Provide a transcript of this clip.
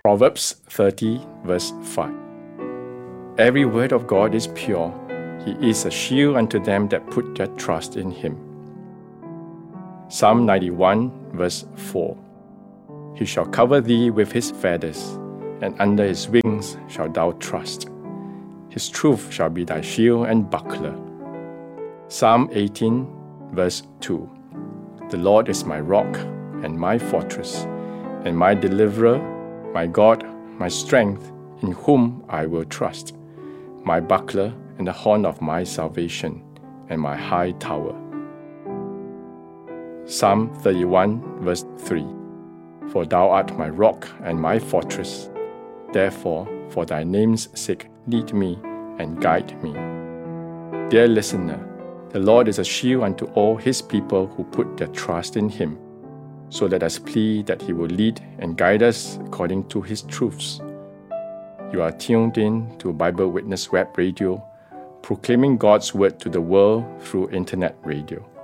Proverbs 30, verse 5. Every word of God is pure. He is a shield unto them that put their trust in him. Psalm 91, verse 4. He shall cover thee with his feathers, and under his wings shalt thou trust. His truth shall be thy shield and buckler. Psalm 18, verse 2. The Lord is my rock and my fortress, and my deliverer, my God, my strength, in whom I will trust, my buckler and the horn of my salvation, and my high tower. Psalm 31, verse 3. For thou art my rock and my fortress. Therefore, for thy name's sake, lead me and guide me. Dear listener, the Lord is a shield unto all his people who put their trust in him. So let us plead that he will lead and guide us according to his truths. You are tuned in to Bible Witness Web Radio, proclaiming God's word to the world through internet radio.